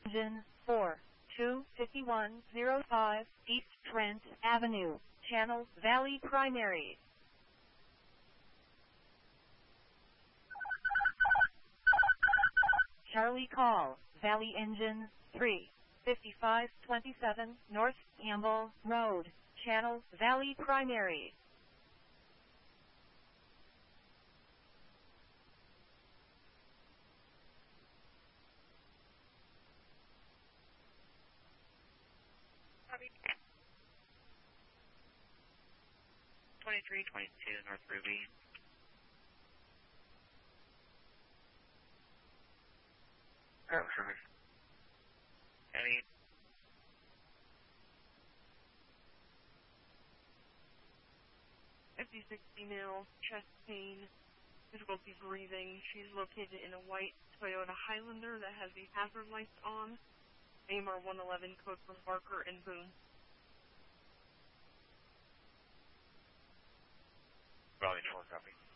Engine 4, 25105 East Trent Avenue, Channel Valley Primary. Charlie call, Valley Engine 3, 5527 North Campbell Road, Channel Valley Primary. Copy. 2322 North Ruby. Oh, sure. Any 5060 male, chest pain, difficulty breathing. She's located in a white Toyota Highlander that has the hazard lights on. AMR 111 code from Barker and Boone. Valley 4, copy.